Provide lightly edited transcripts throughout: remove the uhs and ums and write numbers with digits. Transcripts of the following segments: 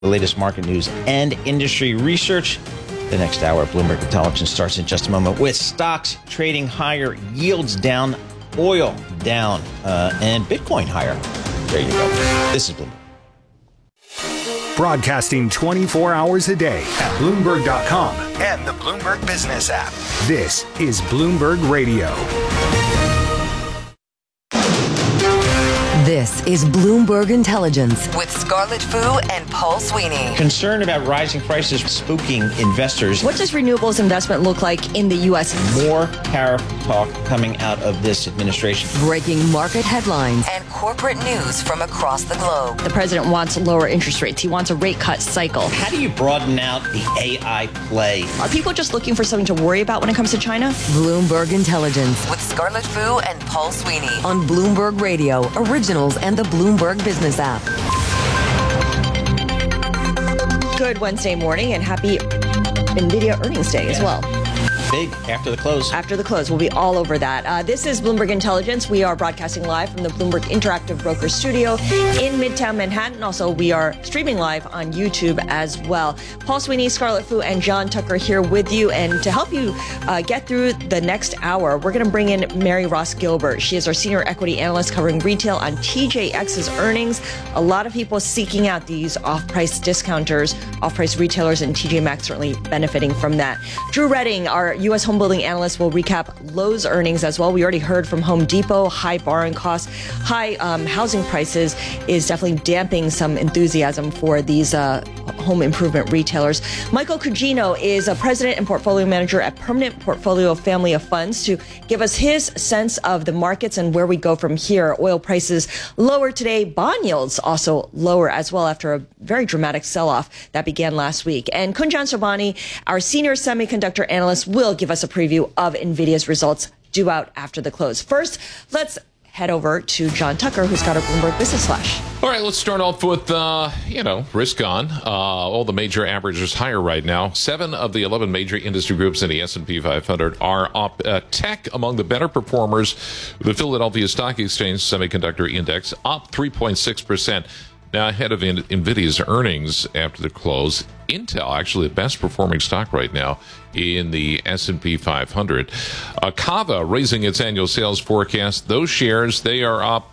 The latest market news and industry research. The next hour of Bloomberg Intelligence starts in just a moment with stocks trading higher, yields down, oil down, and Bitcoin higher. There you go. This is Bloomberg. Broadcasting 24 hours a day at Bloomberg.com and the Bloomberg Business app. This is Bloomberg Radio. This is Bloomberg Intelligence with Scarlett Fu and Paul Sweeney. Concern about rising prices spooking investors. What does renewables investment look like in the U.S.? More tariff talk coming out of this administration. Breaking market headlines and corporate news from across the globe. The president wants lower interest rates. He wants a rate cut cycle. How do you broaden out the AI play? Are people just looking for something to worry about when it comes to China? Bloomberg Intelligence with Scarlett Fu and Paul Sweeney on Bloomberg Radio, Originals, and the Bloomberg Business app. Good Wednesday morning and happy NVIDIA earnings day as well. Big after the close. After the close. We'll be all over that. This is Bloomberg Intelligence. We are broadcasting live from the Bloomberg Interactive Broker Studio in Midtown Manhattan. Also, we are streaming live on YouTube as well. Paul Sweeney, Scarlett Fu, and John Tucker here with you. And to help you get through the next hour, we're going to bring in Mary Ross Gilbert. She is our senior equity analyst covering retail on TJX's earnings. A lot of people seeking out these off-price discounters, off-price retailers, and TJ Maxx certainly benefiting from that. Drew Redding, our U.S. home building analyst, will recap Lowe's earnings as well. We already heard from Home Depot. High borrowing costs, high housing prices is definitely damping some enthusiasm for these home improvement retailers. Michael Cugino is a president and portfolio manager at Permanent Portfolio Family of Funds to give us his sense of the markets and where we go from here. Oil prices lower today. Bond yields also lower as well after a very dramatic sell-off that began last week. And Kunjan Sobhani, our senior semiconductor analyst, will give us a preview of NVIDIA's results due out after the close. First, let's head over to John Tucker, who's got a Bloomberg Business Flash. All right, let's start off with, risk on. All the major averages higher right now. 7 of the 11 major industry groups in the S&P 500 are up. Tech among the better performers. The Philadelphia Stock Exchange Semiconductor Index up 3.6%. Now, ahead of NVIDIA's earnings after the close, Intel, actually the best performing stock right now in the S&P 500. Kava raising its annual sales forecast. Those shares, they are up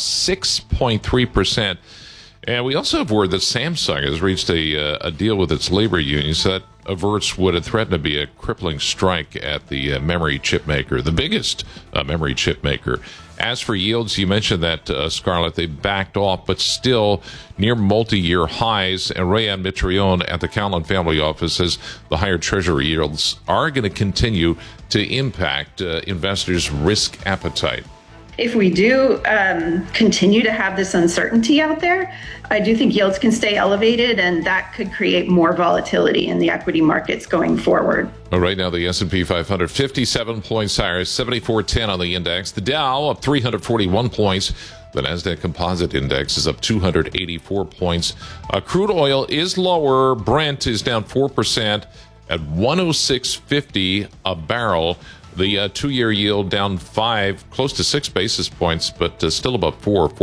6.3%. And we also have word that Samsung has reached a deal with its labor unions that averts what had threatened to be a crippling strike at the memory chip maker, the biggest memory chip maker. As for yields, you mentioned that, Scarlett, they backed off, but still near multi-year highs. And Rayan Mitrione at the Cowen family office says the higher treasury yields are going to continue to impact investors' risk appetite. If we do continue to have this uncertainty out there, I do think yields can stay elevated, and that could create more volatility in the equity markets going forward. Well, right now, the S&P 500, 57 points higher, 7410 on the index. The Dow up 341 points. The NASDAQ Composite Index is up 284 points. Crude oil is lower. Brent is down 4% at 106.50 a barrel. The two-year yield down 5, close to 6 basis points, but still above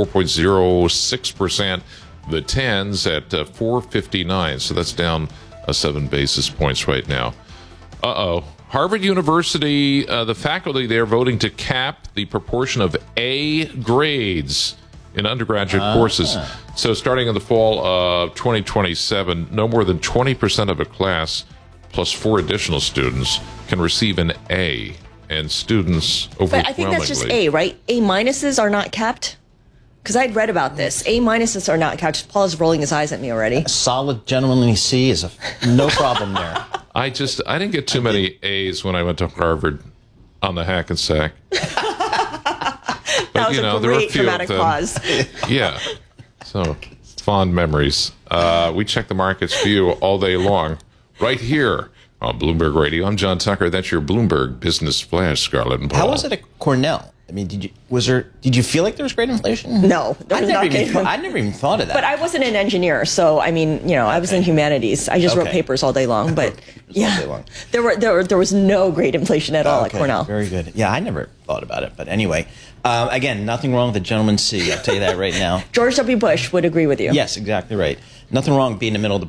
4.06%. The 10s at 4.59, so that's down 7 basis points right now. Harvard University, the faculty there voting to cap the proportion of A grades in undergraduate courses. So starting in the fall of 2027, no more than 20% of a class plus 4 additional students can receive an A, and students overwhelmingly. But I think that's just A, right? A minuses are not capped? Because I'd read about this. A minuses are not capped. Paul is rolling his eyes at me already. A solid gentlemanly C is no problem there. I didn't get too many A's when I went to Harvard on the Hackensack. That was a great dramatic pause. Yeah. So, fond memories. We check the markets for you all day long. Right here on Bloomberg Radio. I'm John Tucker. That's your Bloomberg Business Flash, Scarlett and Paul. How was it at Cornell? I mean, did you feel like there was great inflation? No, I never even thought of that. But I wasn't an engineer, so I mean, I was in humanities. I just wrote papers all day long. But there was no great inflation at all at Cornell. Very good. Yeah, I never thought about it. But anyway, again, nothing wrong with the gentleman C. I'll tell you that right now. George W. Bush would agree with you. Yes, exactly right. nothing wrong being in the middle of the